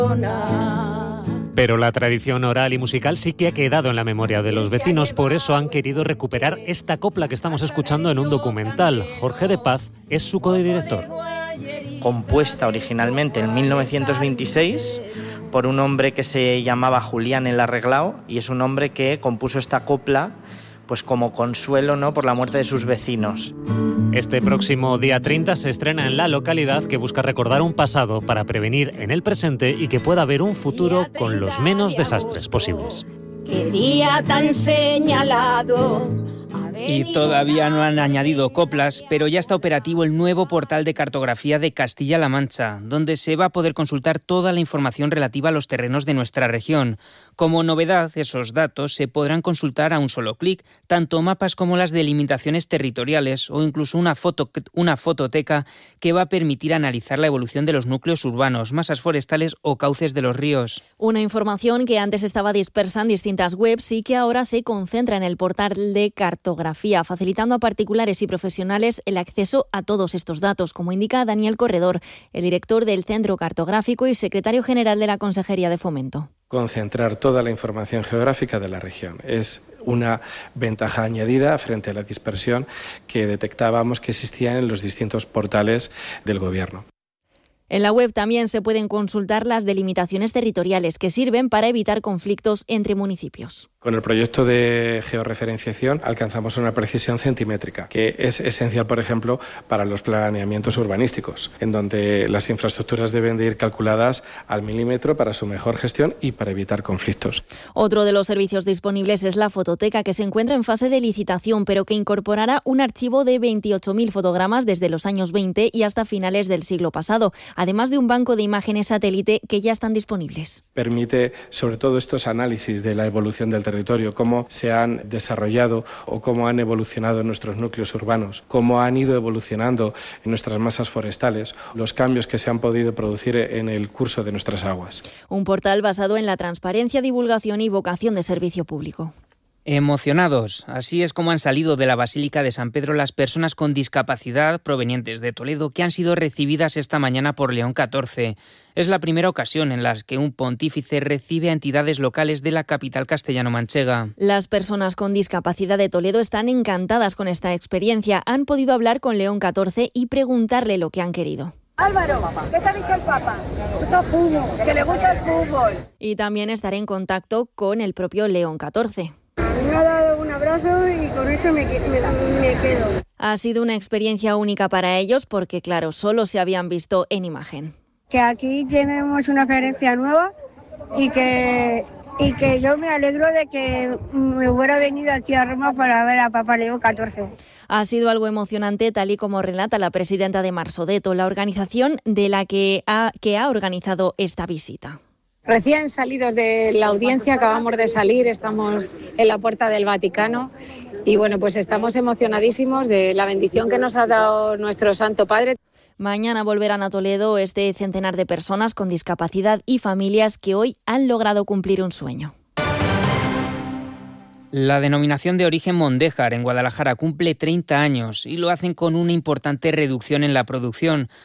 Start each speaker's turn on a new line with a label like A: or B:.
A: Pero la tradición oral y musical sí que ha quedado en la memoria de los vecinos, por eso han querido recuperar esta copla que estamos escuchando en un documental. Jorge de Paz es su codirector.
B: Compuesta originalmente en 1926 por un hombre que se llamaba Julián el Arreglao, y es un hombre que compuso esta copla pues como consuelo, ¿no?, por la muerte de sus vecinos.
A: Este próximo día 30 se estrena en la localidad, que busca recordar un pasado para prevenir en el presente y que pueda haber un futuro con los menos desastres posibles.
C: ¡Qué día tan señalado!
D: Y todavía no han añadido coplas, pero ya está operativo el nuevo portal de cartografía de Castilla-La Mancha, donde se va a poder consultar toda la información relativa a los terrenos de nuestra región. Como novedad, esos datos se podrán consultar a un solo clic, tanto mapas como las delimitaciones territoriales o incluso una fototeca que va a permitir analizar la evolución de los núcleos urbanos, masas forestales o cauces de los ríos.
E: Una información que antes estaba dispersa en distintas webs y que ahora se concentra en el portal de cartografía, facilitando a particulares y profesionales el acceso a todos estos datos, como indica Daniel Corredor, el director del Centro Cartográfico y secretario general de la Consejería de Fomento.
F: Concentrar toda la información geográfica de la región es una ventaja añadida frente a la dispersión que detectábamos que existía en los distintos portales del Gobierno.
E: En la web también se pueden consultar las delimitaciones territoriales que sirven para evitar conflictos entre municipios.
F: Con el proyecto de georreferenciación alcanzamos una precisión centimétrica, que es esencial, por ejemplo, para los planeamientos urbanísticos, en donde las infraestructuras deben de ir calculadas al milímetro para su mejor gestión y para evitar conflictos.
E: Otro de los servicios disponibles es la fototeca, que se encuentra en fase de licitación, pero que incorporará un archivo de 28.000 fotogramas desde los años 20 y hasta finales del siglo pasado, además de un banco de imágenes satélite que ya están disponibles.
F: Permite, sobre todo, estos análisis de la evolución del territorio, cómo se han desarrollado o cómo han evolucionado nuestros núcleos urbanos, cómo han ido evolucionando nuestras masas forestales, los cambios que se han podido producir en el curso de nuestras aguas.
E: Un portal basado en la transparencia, divulgación y vocación de servicio público.
D: Emocionados, así es como han salido de la Basílica de San Pedro las personas con discapacidad provenientes de Toledo que han sido recibidas esta mañana por León XIV. Es la primera ocasión en la que un pontífice recibe a entidades locales de la capital castellano-manchega.
E: Las personas con discapacidad de Toledo están encantadas con esta experiencia. Han podido hablar con León XIV y preguntarle lo que han querido.
G: Álvaro, ¿qué te ha dicho el Papa? Que le gusta el fútbol.
E: Y también estaré en contacto con el propio León XIV.
G: Me ha dado un abrazo y con eso me quedo.
E: Ha sido una experiencia única para ellos porque, claro, solo se habían visto en imagen.
G: Que aquí tenemos una experiencia nueva y que yo me alegro de que me hubiera venido aquí a Roma para ver a Papa León XIV.
E: Ha sido algo emocionante, tal y como relata la presidenta de Marsodeto, la organización de la que ha organizado esta visita.
H: Recién salidos de la audiencia, acabamos de salir, estamos en la puerta del Vaticano y bueno, pues estamos emocionadísimos de la bendición que nos ha dado nuestro Santo Padre.
E: Mañana volverán a Toledo este centenar de personas con discapacidad y familias que hoy han logrado cumplir un sueño.
D: La denominación de origen Mondéjar en Guadalajara cumple 30 años y lo hacen con una importante reducción en la producción.